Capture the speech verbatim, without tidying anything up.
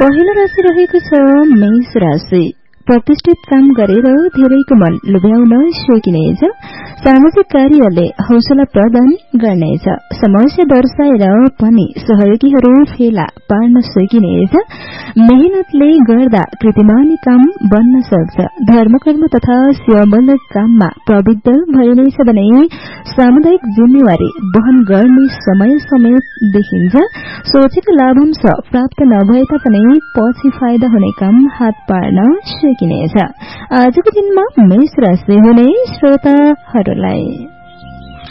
पहिलो राशि रहेको छ मेष राशि। प्रतिष्ठित काम गरेर धेरैको मन लुभ्याउन सकिनेछ। सामाजिक कार्यले हौसला प्रदान गर्नेछ। समस्या दर्शाएर पनि सहयोगीहरू फेला पार्न सकिनेछ। मेहनतले गर्दा कृतिमानी काम बन्न सक्छ। धर्मकर्म तथा सेवामूलक काममा प्रवृत्त भइनेछ भने सामुदायिक जिम्मेवारी वहन गर्ने समय समेत देखिन्छ। सोचेको लाभांश प्राप्त नभए तापनि पछि फाइदा हुने काम हात पार्न सकिनेछ। आजको दिनमा मेष राशि हुने श्रोताहरूलाई